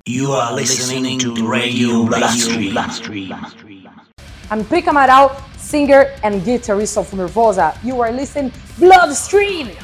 You are listening to Radio Bloodstream. I'm Pica Amaral, singer and guitarist of Nervosa. You are listening Bloodstream.